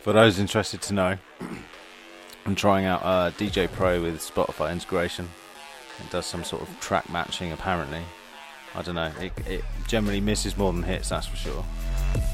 For those interested to know, I'm trying out DJ Pro with Spotify integration. It does some sort of track matching apparently. I don't know, it generally misses more than hits, that's for sure.